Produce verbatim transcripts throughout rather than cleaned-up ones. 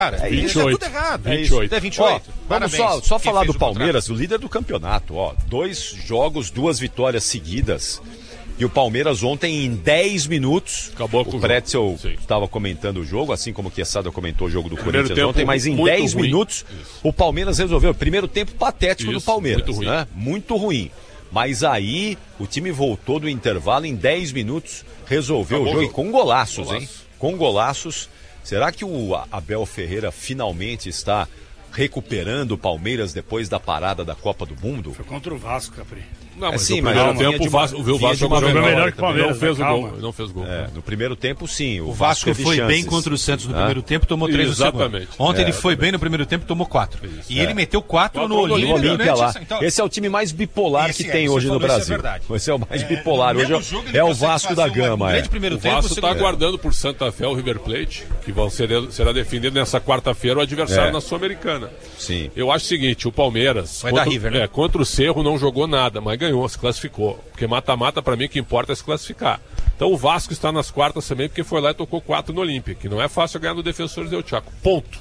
Cara, é isso é tudo errado. vinte e oito. É vinte e oito. Ó, vamos só, só falar do Palmeiras, o líder do campeonato. Ó, dois jogos, duas vitórias seguidas. E o Palmeiras ontem, em dez minutos, acabou com o Pretzel estava comentando o jogo, assim como o Quesada comentou o jogo do Primeiro Corinthians ontem, mas em dez ruim. minutos Isso. o Palmeiras resolveu. Primeiro tempo patético Isso, do Palmeiras, muito ruim. né? Muito ruim. Mas aí o time voltou do intervalo em dez minutos, resolveu acabou o jogo, e com golaços, Golaço. hein? Com golaços. Será que o Abel Ferreira finalmente está recuperando o Palmeiras depois da parada da Copa do Mundo? Foi contra o Vasco, Capri. Não, mas é, sim, no mas primeiro tempo o Vasco, o Vasco jogou melhor que o Palmeiras. Não fez né? o gol, não fez gol. É, no primeiro tempo, sim. O, o Vasco, Vasco foi chances. bem contra o Santos no ah? primeiro tempo, tomou três no segundo. Exatamente. Ontem é, ele foi também. bem no primeiro tempo, tomou quatro. Isso, e é. ele meteu quatro, quatro no Olímpia, Olímpia lá. Então, esse é o time mais bipolar esse que é, tem hoje no Brasil. É esse é o mais é, bipolar. Hoje é, é o Vasco da Gama. É. Primeiro o tempo, Vasco está aguardando por Santa Fé o River Plate, que vão ser, será defendido nessa quarta-feira o adversário é. na Sul-Americana. Sim. Eu acho o seguinte, o Palmeiras Vai contra, dar River, né? é, contra o Cerro não jogou nada, mas ganhou, se classificou. Porque mata-mata, para mim, o que importa é se classificar. Então o Vasco está nas quartas também, porque foi lá e tocou quatro no Olímpia, que não é fácil ganhar no Defensores del Chaco. Ponto.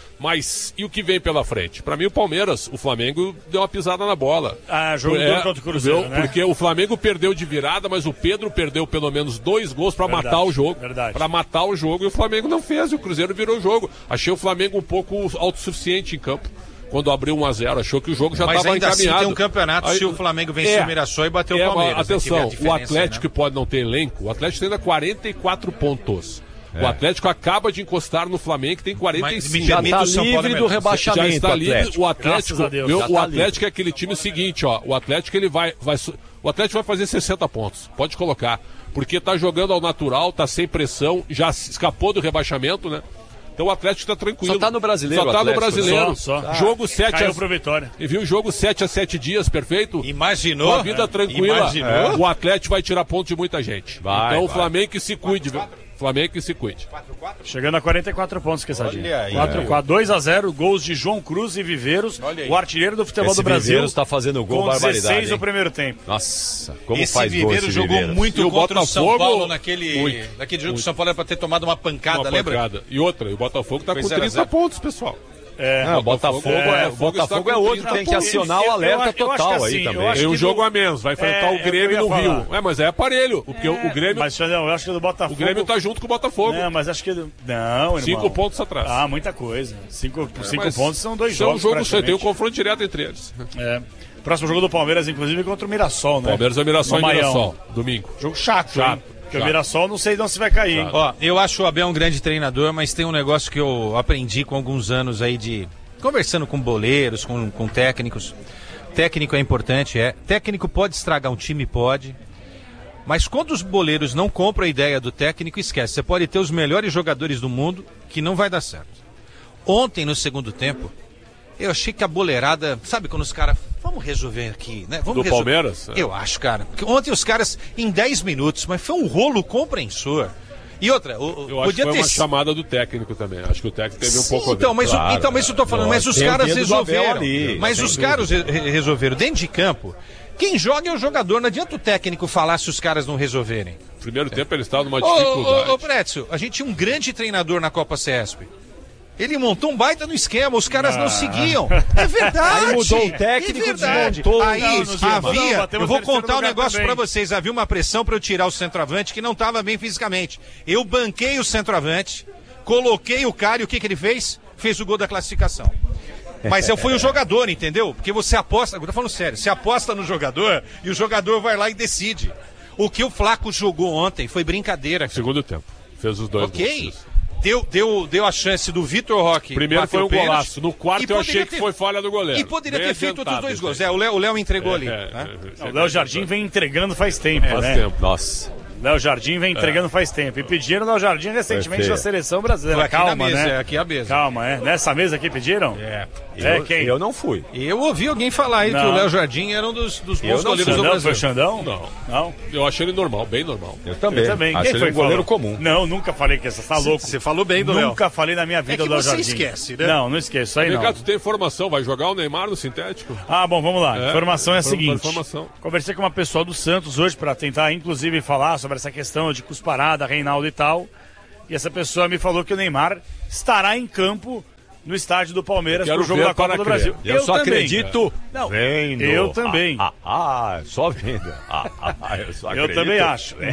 Mas e o que vem pela frente? Para mim, o Palmeiras, o Flamengo deu uma pisada na bola. Ah, jogo é, duro contra o Cruzeiro, deu, né? Porque o Flamengo perdeu de virada, mas o Pedro perdeu pelo menos dois gols para matar o jogo. Para matar o jogo, e o Flamengo não fez, e o Cruzeiro virou o jogo. Achei o Flamengo um pouco autossuficiente em campo. Quando abriu um a zero, achou que o jogo já estava encaminhado. Mas ainda assim tem um campeonato, aí, se o Flamengo vencer é, o Mirassol e bater é, o Palmeiras. Atenção, o Atlético aí, né? pode não ter elenco, o Atlético tem ainda quarenta e quatro pontos. É. O Atlético acaba de encostar no Flamengo, que tem quarenta e cinco. Já está livre do rebaixamento. Já está livre. O Atlético, Deus, meu, tá o Atlético é aquele time seguinte, ó. O Atlético ele vai, vai, o Atlético vai fazer sessenta pontos. Pode colocar, porque está jogando ao natural, está sem pressão, já escapou do rebaixamento, né? Então o Atlético está tranquilo. Só tá no Brasileiro. Só tá no Brasileiro. Só, só. Jogo sete Caiu a... pro Vitória. E viu o jogo sete a sete dias, perfeito? Imaginou? Com a vida é. tranquila. Imaginou? O Atlético vai tirar ponto de muita gente. Vai, então vai. o Flamengo que se cuide, viu? Flamengo que se cuide. Chegando a quarenta e quatro pontos, Quessadinho. Olha aí. quatro a quatro, dois a zero, gols de João Cruz e Viveiros, o artilheiro do futebol esse do Brasil. Viveiros está fazendo gol, com barbaridade. dezesseis no hein? primeiro tempo. Nossa, como esse faz Viveiros gol esse jogou Viveiros. muito E o contra o São Botafogo, Paulo naquele, muito, naquele jogo muito. do São Paulo era para ter tomado uma pancada, Uma lembra? pancada. E outra, e o Botafogo está Foi com zero a trinta zero. pontos, pessoal. É, Ah, o Botafogo, é, é, o o Botafogo é com outro que tem que acionar o alerta eu- eu acho que total assim, aí eu também. acho Tem um que jogo do- a menos, vai enfrentar É, o é o que eu Grêmio ia no falar. Rio. É, mas é aparelho, porque É, o Grêmio, Mas, Xandão, eu acho que do Botafogo... o Grêmio tá junto com o Botafogo. Não, mas acho que... Não, irmão. Cinco pontos atrás. Ah, muita coisa. Cinco, É, cinco mas pontos são dois são jogos, um jogo, você tem um praticamente. confronto direto entre eles. É. Próximo jogo do Palmeiras, inclusive, contra o Mirassol, né? Palmeiras é Mirassol No e Maião. Mirassol, domingo. Jogo chato, Chato, hein? Porque chato. o Mirassol não sei de onde se vai cair, hein? Ó, eu acho o Abel um grande treinador, mas tem um negócio que eu aprendi com alguns anos aí de... Conversando com boleiros, com, com técnicos. Técnico é importante, é. Técnico pode estragar um time, pode. Mas quando os boleiros não compram a ideia do técnico, esquece. Você pode ter os melhores jogadores do mundo, que não vai dar certo. Ontem, no segundo tempo, eu achei que a boleirada... Sabe quando os caras... Vamos resolver aqui, né? Vamos Do resolver. Palmeiras? Eu acho, cara. Porque ontem os caras, em dez minutos, mas foi um rolo compreensor. E outra, o, Eu acho que podia foi ter... uma chamada do técnico também. Acho que o técnico teve um Sim, pouco... então, mas, Claro, o, então, mas isso eu tô falando, mas os tem o caras dedo do Abel resolveram. ali, Mas sem os caras re- resolveram dentro de campo. Quem joga é o jogador, não adianta o técnico falar se os caras não resolverem. Primeiro tempo ele estava numa Ô, dificuldade. ô, ô Pretzel, a gente tinha um grande treinador na Copa C E S P. Ele montou um baita no esquema, os caras não seguiam. É verdade. Aí mudou o técnico, é verdade. desmontou Aí o esquema. havia, Não, bateu eu no vou terceiro contar um lugar negócio também. pra vocês, havia uma pressão pra eu tirar o centroavante que não tava bem fisicamente. Eu banquei o centroavante, coloquei o cara e o que que ele fez? Fez o gol da classificação. Mas eu fui o jogador, entendeu? Porque você aposta, eu tô falando sério, você aposta no jogador e o jogador vai lá e decide. O que o Flaco jogou ontem foi brincadeira. Segundo tempo. Fez os dois Ok. gols. Deu, deu, deu a chance do Vitor Roque. Primeiro bater foi o um pênalti. golaço. No quarto E eu achei poderia que ter- foi falha do goleiro. E poderia Bem ter feito outros adiantado dois isso gols. aí. É, o Léo, o Léo entregou É, ali. é, né? é, O Léo Jardim vem entregando faz tempo, Faz né? tempo. Nossa. Léo Jardim vem entregando faz tempo. E pediram o Léo Jardim recentemente feio. na seleção brasileira. Foi aqui Calma, na mesa, né? é aqui a mesa. Calma, é. Nessa mesa aqui pediram? É. É, Eu, quem? eu não fui. Eu ouvi alguém falar aí que Não. o Léo Jardim era um dos, dos Eu bons não goleiros do Xandão, Brasil. foi o Xandão? Não. Não? Eu achei ele normal, bem normal. Eu também. Eu também. Achei Quem foi ele um goleiro que falou? comum. Não, nunca falei que você tá louco. Você falou bem do Léo. Nunca falei na minha vida É que do Léo você Jardim. esquece, né? Não, não esqueço. Isso aí Vem não. cá, tu tem informação, vai jogar o Neymar no sintético? Ah, bom, vamos lá. É, informação é a for- seguinte. informação. Conversei com uma pessoa do Santos hoje para tentar, inclusive, falar sobre essa questão de cusparada, Reinaldo e tal. E essa pessoa me falou que o Neymar estará em campo no estádio do Palmeiras Quero pro jogo ver da Copa para do crer. Brasil. Eu, eu só também, acredito Não, vendo. Eu também. Ah, ah, ah só vendo. Ah, ah, eu só eu acredito também acho. vendo.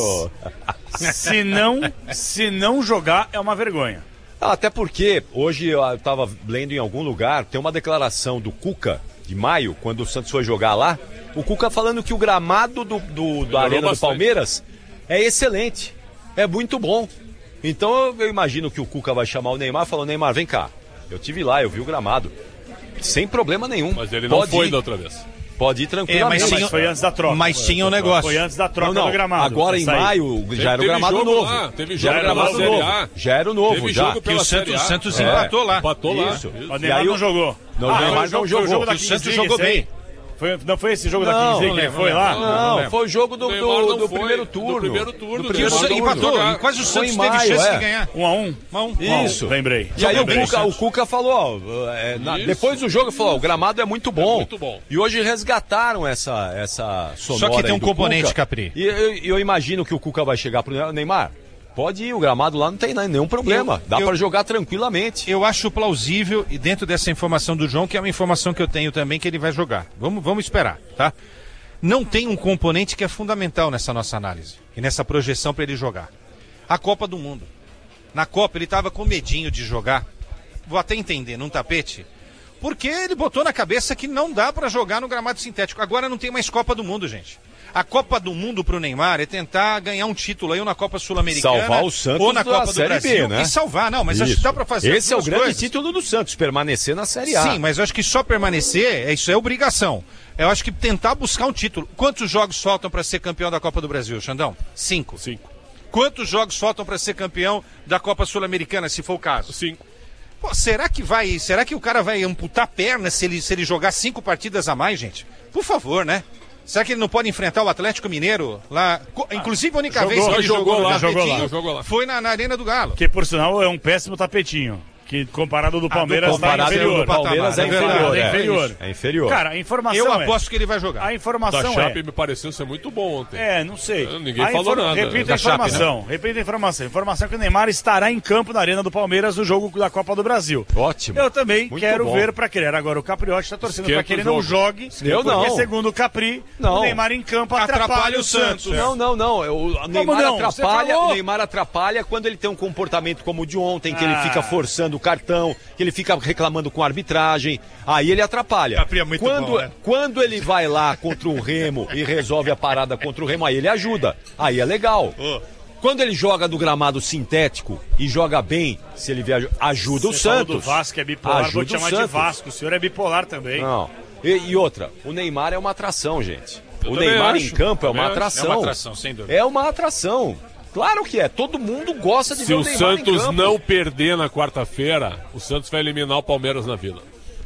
Mas se não, se não jogar, é uma vergonha. Ah, até porque hoje eu estava lendo em algum lugar, tem uma declaração do Cuca, de maio, quando o Santos foi jogar lá, o Cuca falando que o gramado do, do, da Arena bastante. do Palmeiras é excelente, é muito bom. Então eu imagino que o Cuca vai chamar o Neymar e falar, Neymar, vem cá, eu tive lá, eu vi o gramado, sem problema nenhum. Mas ele não Pode foi ir, da outra vez. Pode ir tranquilamente. É, mas Mas tinha- foi antes da troca. Mas tinha um negócio. Foi antes da troca Não, não, do gramado. agora em Essa aí. maio já era o Teve gramado jogo novo. lá, teve já jogo era o pela gramado Série novo. A. Já era o novo, Teve já. jogo Que pela o Série Santos, A. Santos É. empatou lá. Empatou lá. Isso. O E Neymar aí não o- jogou. Não, o Ah, Neymar foi não jogo- foi o jogou. jogo da O Santos Kings jogou League, esse bem. aí? Foi, não foi esse jogo Não, da Kings League não que ele lembro, foi não lá? lembro. Não, lembro. foi o jogo do, Neymar do, não do foi, primeiro do turno. primeiro turno, Do que Que primeiro o Neymar Santos não empatou. jogar. E quase o Foi Santos em teve maio, chance é. de ganhar. Um a um? Um a um. Isso. Lembrei. E aí o Lembrei. Cuca, o Cuca falou, ó, é, na- Isso. depois do jogo, falou, ó, o gramado é muito bom. É muito bom. E hoje resgataram essa, essa sonora Só que tem aí um do componente, Cuca. Capri. E eu, eu imagino que o Cuca vai chegar pro Neymar. Pode ir, o gramado lá não tem nenhum problema. Eu- Dá eu- pra jogar tranquilamente. Eu acho plausível, e dentro dessa informação do João, que é uma informação que eu tenho também, que ele vai jogar. Vamos, vamos esperar, tá? Não tem um componente que é fundamental nessa nossa análise e nessa projeção para ele jogar. A Copa do Mundo. Na Copa ele estava com medinho de jogar, vou até entender, num tapete, porque ele botou na cabeça que não dá para jogar no gramado sintético. Agora não tem mais Copa do Mundo, gente. A Copa do Mundo pro Neymar é tentar ganhar um título aí ou na Copa Sul-Americana Salvar o Santos ou na da Copa do Série Brasil. B, né? E salvar, não, mas acho que Isso. dá para fazer Esse é o as duas grande coisas. título do Santos, permanecer na Série A. Sim, mas eu acho que só permanecer, é- isso é obrigação. Eu acho que tentar buscar um título. Quantos jogos faltam para ser campeão da Copa do Brasil, Xandão? Cinco. Cinco. Quantos jogos faltam para ser campeão da Copa Sul-Americana, se for o caso? Cinco. Pô, será que vai, será que o cara vai amputar a perna se ele, se ele jogar cinco partidas a mais, gente? Por favor, né? Será que ele não pode enfrentar o Atlético Mineiro lá? Co- Inclusive a única jogou, vez que ele jogou jogou, lá, no jogou tapetinho lá, jogou lá. foi na, na Arena do Galo. Que por sinal é um péssimo tapetinho. Que comparado ao do Palmeiras está Comparado inferior. ao do Palmeiras é É verdade, inferior. é é. inferior. É inferior. Cara, a informação Eu é... aposto que ele vai jogar. A Da informação Chape é... me pareceu ser muito bom ontem. É, não sei. Ninguém A falou nada. Repita Da a Chape, informação. Repita a informação. Informação que o Neymar estará em campo na Arena do Palmeiras no jogo da Copa do Brasil. Ótimo. Eu também Muito quero bom. ver pra querer. Agora o Capriotti está torcendo Esquenta pra que ele o não jogo. jogue. Eu porque não. segundo o Capri, Não. o Neymar em campo atrapalha, Atrapalha o o Santos. Santos. Não, não, não. O Neymar não? Você atrapalha. falou. O Neymar atrapalha quando ele tem um comportamento como o de ontem, que Ah. ele fica forçando o cartão, que ele fica reclamando com a arbitragem. Aí ele atrapalha. Capri é muito quando, bom, né? quando ele vai lá contra o Remo e resolve a parada contra o Remo, aí ele ajuda. Aí é legal. Quando ele joga do gramado sintético e joga bem, se ele viaja, ajuda o Você falou Santos. do Vasco é bipolar, Ajuda vou te o chamar de Santos. Vasco. O senhor é bipolar também. Não. E, e outra, o Neymar é uma atração, gente. Eu o também Neymar acho, em campo é também uma acho. atração. É uma atração, sem dúvida. É uma atração. Claro que é. Todo mundo gosta de Se ver o o Neymar em Santos campo. não perder na quarta-feira, o Santos vai eliminar o Palmeiras na Vila.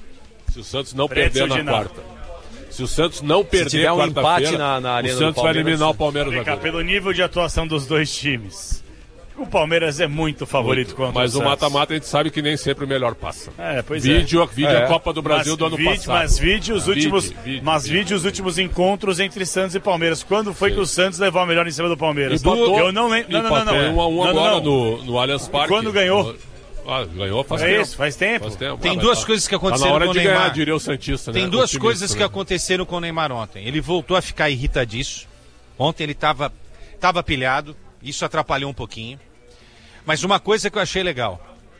Se o Santos não Pretzel perder na de nada. quarta. Se o Santos não perder tiver um quarta-feira, empate na- na o Arena do Santos vai Palmeiras, eliminar o Palmeiras Vem na cá, Vila. pelo nível de atuação dos dois times. O Palmeiras é muito favorito contra Mas o o Santos. mata-mata a gente sabe que nem sempre o melhor passa. É, pois Vídeo, é. vídeo É. a Copa do Brasil mas, do ano vídeo, passado. Mas vídeo os Vídeo, últimos, vídeo, mas vídeo. vídeo os últimos encontros entre Santos e Palmeiras. Quando foi Sim. que o Santos levou a melhor em cima do Palmeiras? Empatou. Eu não lembro. Não, não, não, não. Empatou um a um Não, não, agora não. No, no Allianz Parque. quando ganhou? Ah, ganhou faz É tempo. isso, faz tempo. Faz tempo. Tem Ah, duas tá. coisas que Tá na aconteceram hora com o de Neymar. ganhar, diria o Santista, né? Tem duas Otimista, coisas né? que aconteceram com o Neymar ontem. Ele voltou a ficar irritadiço. Ontem ele estava tava pilhado. Isso atrapalhou um pouquinho. Mas uma coisa que eu achei legal.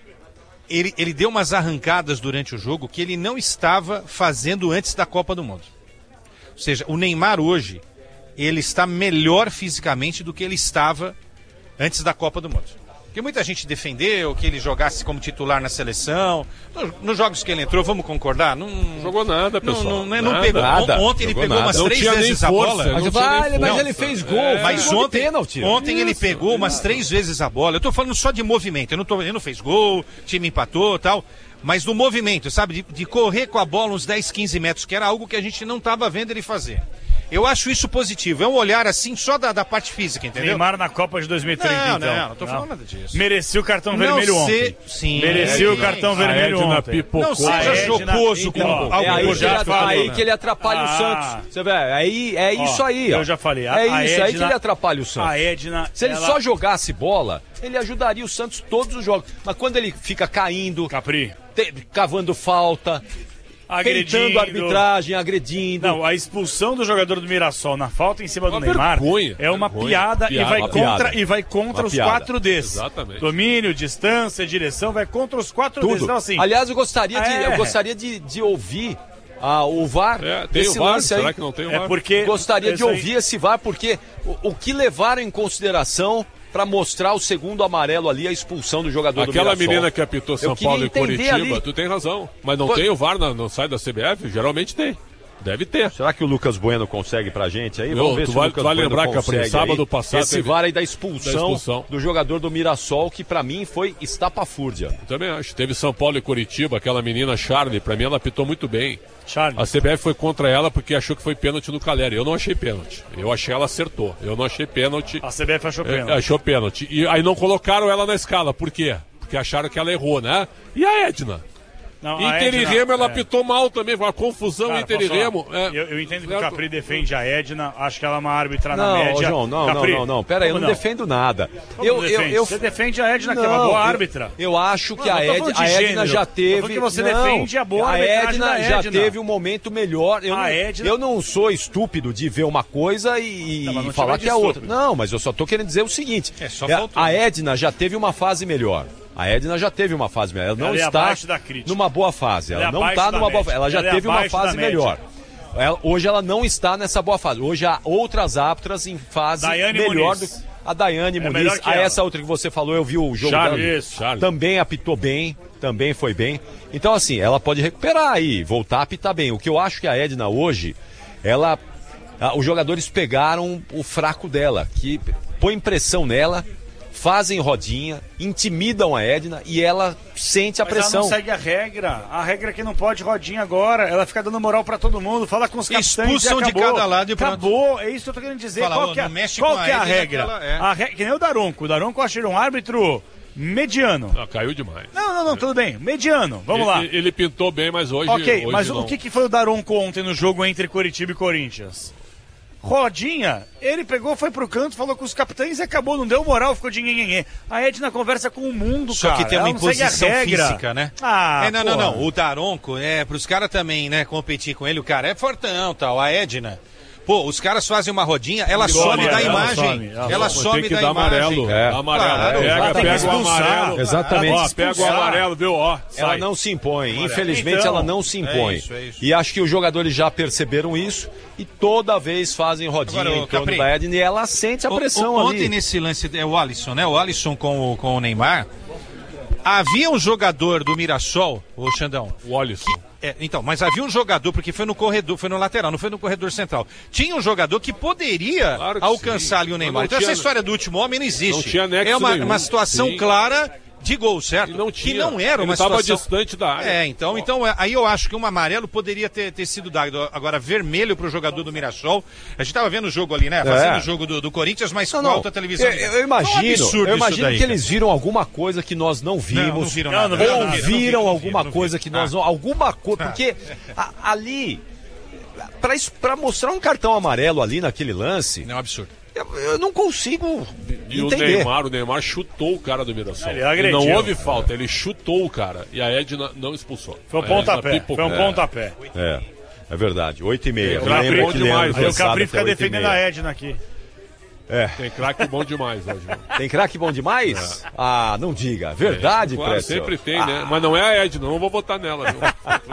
Ele, ele deu umas arrancadas durante o jogo que ele não estava fazendo antes da Copa do Mundo. Ou seja, o Neymar hoje, ele está melhor fisicamente do que ele estava antes da Copa do Mundo. Porque muita gente defendeu que ele jogasse como titular na seleção. Nos, nos jogos que ele entrou, vamos concordar? Não Jogou nada, não, pessoal. não, né, não Nada. pegou. Nada. Ontem ele Jogou pegou nada. umas Não três tinha nem vezes a força. bola. Não Mas, tinha vale, nem mas força. ele fez gol. É. fez Mas gol de ontem, pênalti. ontem ele Isso, pegou umas três vezes a bola. Eu tô falando só de movimento. Eu não tô, ele não fez gol, o time empatou e tal. Mas do movimento, sabe? De, de correr com a bola uns dez, quinze metros, que era algo que a gente não estava vendo ele fazer. Eu acho isso positivo. É um olhar assim só da, da parte física, entendeu? Neymar na Copa de dois mil e trinta, não, então. Não, não tô falando nada disso. Merecia o cartão vermelho não ontem. Se... Sim. Merecia é, o cartão a vermelho Edna ontem. Pipocou. Não seja A Edna, jocoso então, com É aí, algo que ele, falou, aí né? que ele atrapalha Ah. o Santos. Você vê, aí, é isso Ó, aí, ó. eu já falei, a- é a isso aí Edna- que ele atrapalha o Santos. A Edna, Se ele ela... só jogasse bola, ele ajudaria o Santos todos os jogos. Mas quando ele fica caindo, Capri, te- cavando falta, agredindo. tentando arbitragem, agredindo. Não, a expulsão do jogador do Mirassol na falta em cima do Uma Neymar vergonha, é uma vergonha. piada, Piada, e vai uma contra, piada. e vai contra Uma os piada. quatro Ds. Exatamente. Domínio, distância, direção, vai contra os quatro Ds. Tudo. Então, assim, Aliás, eu gostaria de, É. eu gostaria de, de ouvir ah, o V A R É, tem desse o V A R, lance será aí. que não tem o é V A R? porque... Gostaria de isso aí- ouvir esse V A R, porque o, o que levaram em consideração para mostrar o segundo amarelo ali, a expulsão do jogador Aquela do Mirassol. menina que apitou São Eu queria Paulo e entender Curitiba, ali. tu tem razão. Mas não Pô- tem o V A R no, no site da C B F? Geralmente tem. Deve ter. Será que o Lucas Bueno consegue pra gente aí? Eu, Vamos ver tu se vai- o Lucas tu vai Bueno lembrar, Capri, consegue sábado aí. passado Esse teve- V A R aí da expulsão, da expulsão. do jogador do Mirassol, que pra mim foi estapafúrdia. Eu também acho. Teve São Paulo e Curitiba, aquela menina Charlie, pra mim ela apitou muito bem. Charlie. A C B F foi contra ela porque achou que foi pênalti no Caleri. Eu não achei pênalti. Eu achei ela acertou. Eu não achei pênalti. A C B F achou É, pênalti. achou pênalti. E aí não colocaram ela na escala. Por quê? Porque acharam que ela errou, né? E a Edna? Não, a Inter e Edna- Remo ela é. apitou mal também. Foi uma confusão Cara, Inter e posso falar? Remo. É. Eu, eu entendo que o Certo? Capri defende a Edna, acho que ela é uma árbitra na Não, ô, média. João, não, Capri, não, não, não. Pera aí, eu como não, defendo nada. Como eu, não eu, defende? eu, Você defende a Edna, que é uma Não, boa eu- árbitra. Eu acho que Não, a, não tô Ed, falando de a Edna gênero. já Tô teve. falando que você não, defende a boa a arbitragem Edna da já Edna. teve um momento melhor. Eu, A não, Edna- eu não sou estúpido de ver uma coisa e, Não, mas não e falar te que é a de outra. estúpido. Não, mas eu só tô querendo dizer o seguinte: É, só é, faltou. a Edna já teve uma fase melhor. A Edna já teve uma fase melhor. Ela não Ela é está abaixo da crítica. numa boa fase. Ela, Ela é não abaixo está da numa boa média. fase. Ela já Ela é teve uma abaixo da fase média. melhor. Ela- hoje ela não está nessa boa fase. Hoje há outras árbitras em fase Daiane melhor Muniz. do a Daiane melhor Muniz. que A ela. essa outra que você falou, eu vi o jogo Charlie, dela. isso, Charlie. Também apitou bem, também foi bem. Então, assim, ela pode recuperar aí, voltar a apitar bem. O que eu acho que a Edna hoje, ela. ah, os jogadores pegaram o fraco dela, que põe pressão nela, fazem rodinha, intimidam a Edna e ela sente a Mas ela pressão. não segue a regra. A regra é que não pode rodinha agora. Ela fica dando moral pra todo mundo. Fala com os capitães Expulsão e de acabou. cada lado e pronto. Acabou. É isso que eu tô querendo dizer. Fala, qual ó, que é, não mexe qual com a que é a Edna, regra? que ela é. A re... Que nem o Daronco. O Daronco eu achei ele um árbitro mediano. Ah, caiu demais. Não, não, não, tudo bem. Mediano. Vamos lá. Ele, ele pintou bem, mas hoje. Ok, hoje mas não. o que, que foi o Daronco ontem no jogo entre Coritiba e Corinthians? Rodinha, ele pegou, foi pro canto, falou com os capitães e acabou, não deu moral, ficou de nhenhenhê. A Edna conversa com o mundo, Só cara. que tem uma ela não segue a imposição regra. física, né? Ah, é, não, não, porra. não. O Daronco, é, pros caras também, né, competir com ele, o cara é fortão, tal. A Edna, pô, os caras fazem uma rodinha, ela Igual some ela, da ela imagem. some, ela Ela Tem some que da dar imagem. amarelo. É. Dá amarelo. Claro, pega, tem que pega o expulsar. amarelo. Exatamente. Ó, pega o Expulsar. amarelo, viu? Ó, Ela sai. não se impõe, infelizmente Então, ela não se impõe. é isso, é isso. E acho que os jogadores já perceberam isso e toda vez fazem rodinha Agora, ô, em torno Capri, da Edna e ela sente a O- pressão o- ali. Ontem nesse lance, é o Alisson, né? O Alisson com o, com o Neymar. Havia um jogador do Mirassol, o Xandão. O Alisson. É, então, mas havia um jogador, porque foi no corredor, foi no lateral, não foi no corredor central. Tinha um jogador que poderia Claro que alcançar sim. ali o Mas Neymar. não Então tinha- essa história do último homem não existe. Não tinha nexo é uma, nenhum. uma situação Sim. clara de gol, certo? E não que tinha. não era uma Ele tava situação... distante da área. É, então, então é, aí eu acho que um amarelo poderia ter, ter sido dado. Agora, vermelho pro jogador do Mirassol. A gente tava vendo o jogo ali, né? Fazendo É. o jogo do, do Corinthians, mas Não, com não. alta televisão. Eu, eu imagino, É um absurdo eu isso imagino daí, que eles viram alguma coisa que nós não vimos. Não, não viram Não, nada. não viram Não nada. viram, não Ouviram viram, alguma não coisa viram. que nós Ah. não. Alguma coisa. Porque a- ali. Pra, isso- pra mostrar um cartão amarelo ali naquele lance, É um absurdo. eu, eu não consigo E o entender. Neymar, o Neymar chutou o cara do Mirassol. Ele agrediu. Não houve falta, ele chutou o cara. E a Edna não expulsou. Foi um A Edna pontapé. pipocou. Foi um pontapé. É, é verdade. oito e meia. O Capri bom demais. Aí o Capri fica defendendo a Edna aqui. Tem craque bom demais hoje. Né? Tem craque bom demais? Ah, não diga. Verdade, Claro, Précio? sempre tem, né? Mas não é a Edna, não vou votar nela. Viu?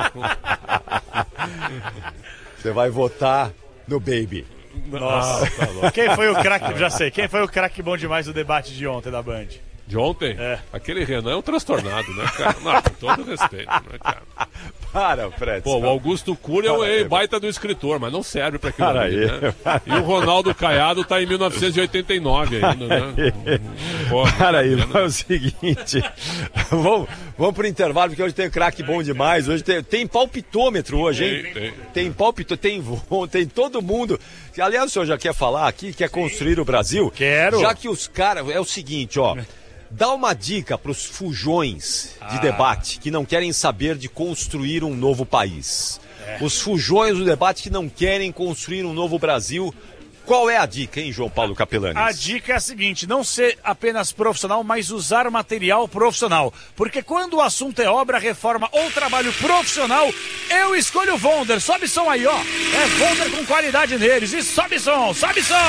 Você vai votar no Baby. Nossa. Quem foi o craque? Já sei. Quem foi o craque bom demais do debate de ontem da Band? De ontem? É. Aquele Renan é um transtornado, né, cara? Não, com todo respeito, né, cara? Para, Fred. Pô, o Augusto Cury é o baita do escritor, mas não serve pra aquilo ali, né? E o Ronaldo Caiado tá em mil novecentos e oitenta e nove ainda, né? Porra, Para aí, é o seguinte. vamos, vamos pro intervalo, porque hoje tem craque bom demais. Hoje tem, tem palpitômetro hoje, hein? Tem, tem. Tem palpitômetro, tem, tem todo mundo. Aliás, o senhor já quer falar aqui, quer construir o Brasil? Quero. Já que os caras, é o seguinte, ó. Dá uma dica para os fujões de ah. debate que não querem saber de construir um novo país. É. Os fujões do debate que não querem construir um novo Brasil. Qual é a dica, hein, João Paulo Capelanes? A dica é a seguinte, não ser apenas profissional, mas usar material profissional. Porque quando o assunto é obra, reforma ou trabalho profissional, eu escolho o Vonder. Sobe som aí, ó. É Vonder com qualidade neles. E sobe som, sobe som!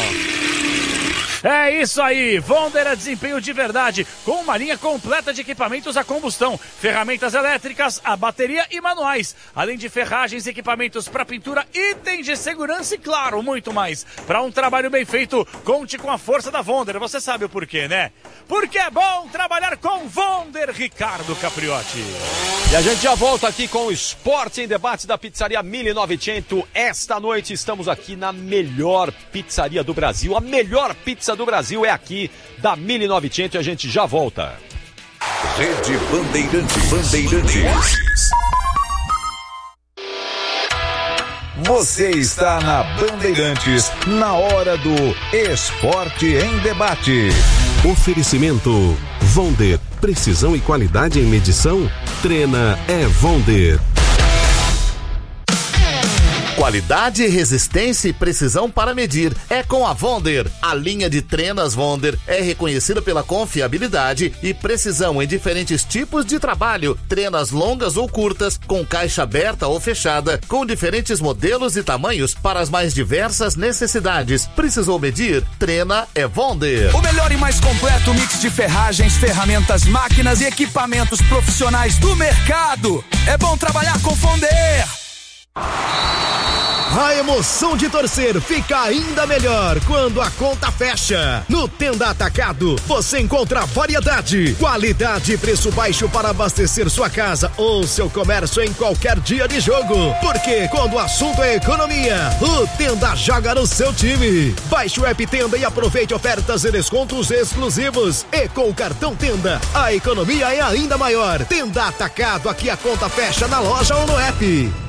É isso aí, Vonder é desempenho de verdade, com uma linha completa de equipamentos a combustão, ferramentas elétricas, a bateria e manuais, além de ferragens, equipamentos para pintura, itens de segurança e, claro, muito mais. Para um trabalho bem feito, conte com a força da Vonder, você sabe o porquê, né? Porque é bom trabalhar com Vonder, Ricardo Capriotti. E a gente já volta aqui com o Esporte em Debate da Pizzaria mil e novecentos. Esta noite estamos aqui na melhor pizzaria do Brasil, a melhor pizza do Brasil é aqui, da mil e novecentos, e a gente já volta. Rede Bandeirantes. Bandeirantes. Você está na Bandeirantes, na hora do Esporte em Debate. Oferecimento Vonder, precisão e qualidade em medição? Trena é Vonder. Qualidade, resistência e precisão para medir é com a Vonder. A linha de trenas Vonder é reconhecida pela confiabilidade e precisão em diferentes tipos de trabalho. Trenas longas ou curtas, com caixa aberta ou fechada, com diferentes modelos e tamanhos para as mais diversas necessidades. Precisou medir? Trena é Vonder. O melhor e mais completo mix de ferragens, ferramentas, máquinas e equipamentos profissionais do mercado. É bom trabalhar com Vonder. A emoção de torcer fica ainda melhor quando a conta fecha. No Tenda Atacado, você encontra variedade, qualidade e preço baixo para abastecer sua casa ou seu comércio em qualquer dia de jogo. Porque quando o assunto é economia, o Tenda joga no seu time. Baixe o app Tenda e aproveite ofertas e descontos exclusivos. E com o cartão Tenda, a economia é ainda maior. Tenda Atacado, aqui a conta fecha na loja ou no app.